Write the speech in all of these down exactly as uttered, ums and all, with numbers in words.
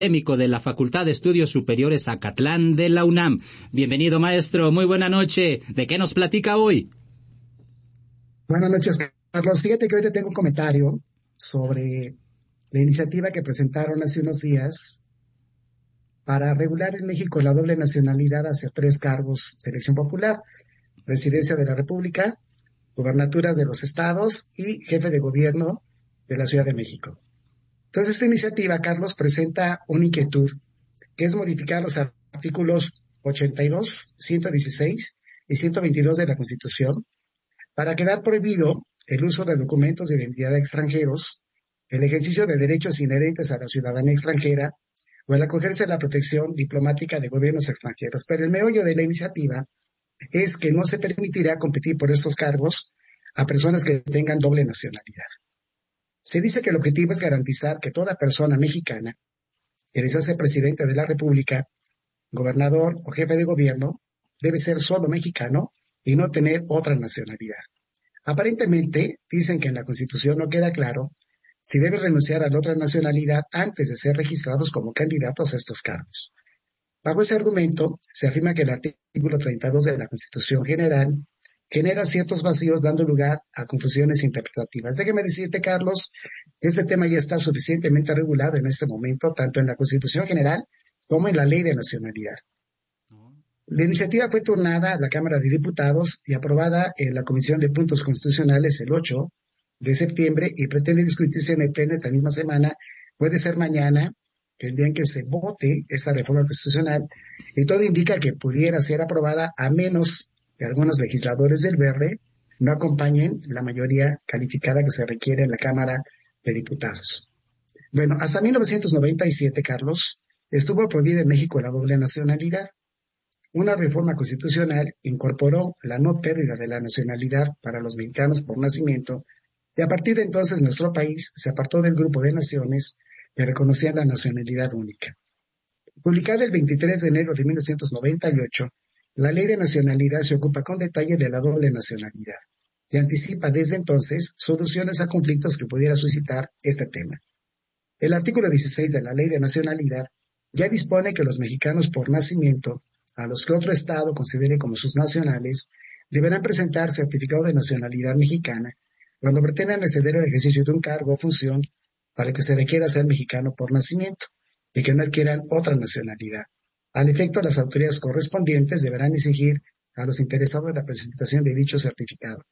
académico de la Facultad de Estudios Superiores Acatlán de la UNAM. Bienvenido, maestro. Muy buena noche. ¿De qué nos platica hoy? Buenas noches, Carlos. Fíjate que hoy te tengo un comentario sobre la iniciativa que presentaron hace unos días para regular en México la doble nacionalidad hacia tres cargos de elección popular: Presidencia de la República, gubernaturas de los estados y jefe de gobierno de la Ciudad de México. Entonces, esta iniciativa, Carlos, presenta una inquietud, que es modificar los artículos ochenta y dos, ciento dieciséis y ciento veintidós de la Constitución para quedar prohibido el uso de documentos de identidad de extranjeros, el ejercicio de derechos inherentes a la ciudadanía extranjera o el acogerse a la protección diplomática de gobiernos extranjeros. Pero el meollo de la iniciativa es que no se permitirá competir por estos cargos a personas que tengan doble nacionalidad. Se dice que el objetivo es garantizar que toda persona mexicana que desea ser presidente de la República, gobernador o jefe de gobierno debe ser solo mexicano y no tener otra nacionalidad. Aparentemente, dicen que en la Constitución no queda claro si debe renunciar a la otra nacionalidad antes de ser registrados como candidatos a estos cargos. Bajo ese argumento, se afirma que el artículo treinta y dos de la Constitución General genera ciertos vacíos, dando lugar a confusiones interpretativas. Déjeme decirte, Carlos, que este tema ya está suficientemente regulado en este momento, tanto en la Constitución General como en la Ley de Nacionalidad. La iniciativa fue turnada a la Cámara de Diputados y aprobada en la Comisión de Puntos Constitucionales el ocho de septiembre y pretende discutirse en el Pleno esta misma semana. Puede ser mañana, el día en que se vote esta reforma constitucional, y todo indica que pudiera ser aprobada a menos que algunos legisladores del Verde no acompañen la mayoría calificada que se requiere en la Cámara de Diputados. Bueno, hasta mil novecientos noventa y siete, Carlos, estuvo prohibida en México la doble nacionalidad. Una reforma constitucional incorporó la no pérdida de la nacionalidad para los mexicanos por nacimiento, y a partir de entonces nuestro país se apartó del grupo de naciones que reconocían la nacionalidad única. Publicada el veintitrés de enero de mil novecientos noventa y ocho, la Ley de Nacionalidad se ocupa con detalle de la doble nacionalidad y anticipa desde entonces soluciones a conflictos que pudiera suscitar este tema. El artículo dieciséis de la Ley de Nacionalidad ya dispone que los mexicanos por nacimiento, a los que otro Estado considere como sus nacionales, deberán presentar certificado de nacionalidad mexicana cuando pretendan acceder al ejercicio de un cargo o función para que se requiera ser mexicano por nacimiento y que no adquieran otra nacionalidad. Al efecto, las autoridades correspondientes deberán exigir a los interesados la presentación de dicho certificado.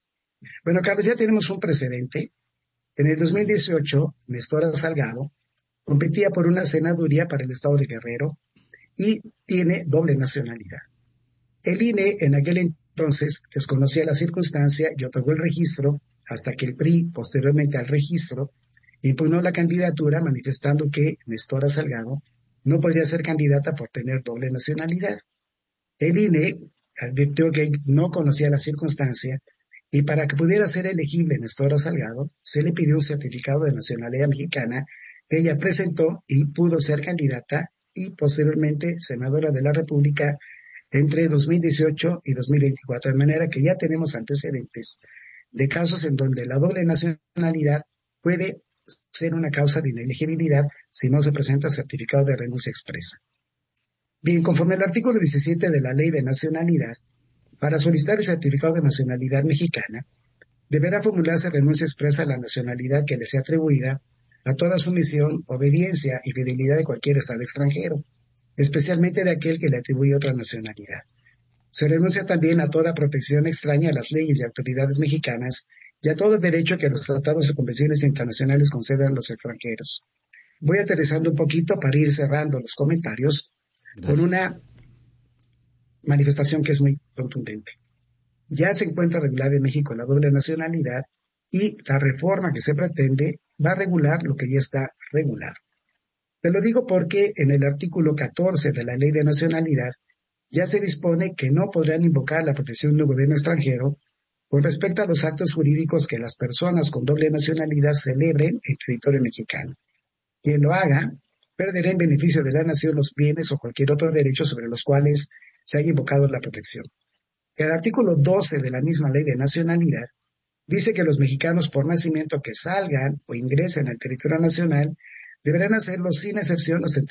Bueno, Carlos, ya tenemos un precedente. En el dos mil dieciocho, Nestora Salgado competía por una senaduría para el estado de Guerrero y tiene doble nacionalidad. El I N E en aquel entonces desconocía la circunstancia y otorgó el registro hasta que el P R I, posteriormente al registro, impugnó la candidatura manifestando que Nestora Salgado no podría ser candidata por tener doble nacionalidad. El I N E advirtió que no conocía la circunstancia y para que pudiera ser elegible Nestora Salgado, se le pidió un certificado de nacionalidad mexicana que ella presentó y pudo ser candidata y posteriormente senadora de la República entre dos mil dieciocho y dos mil veinticuatro, de manera que ya tenemos antecedentes de casos en donde la doble nacionalidad puede ser una causa de inelegibilidad si no se presenta certificado de renuncia expresa. Bien, conforme al artículo diecisiete de la Ley de Nacionalidad, para solicitar el certificado de nacionalidad mexicana, deberá formularse renuncia expresa a la nacionalidad que le sea atribuida a toda sumisión, obediencia y fidelidad de cualquier Estado extranjero, especialmente de aquel que le atribuye otra nacionalidad. Se renuncia también a toda protección extraña a las leyes y autoridades mexicanas y a todo derecho que los tratados y convenciones internacionales concedan a los extranjeros. Voy aterrizando un poquito para ir cerrando los comentarios. Gracias. Con una manifestación que es muy contundente. Ya se encuentra regulada en México la doble nacionalidad y la reforma que se pretende va a regular lo que ya está regulado. Te lo digo porque en el artículo catorce de la Ley de Nacionalidad ya se dispone que no podrán invocar la protección de un gobierno extranjero con respecto a los actos jurídicos que las personas con doble nacionalidad celebren en territorio mexicano. Quien lo haga perderá en beneficio de la nación los bienes o cualquier otro derecho sobre los cuales se haya invocado la protección. El artículo doce de la misma Ley de Nacionalidad dice que los mexicanos por nacimiento que salgan o ingresen al territorio nacional Deberán hacerlo sin excepción los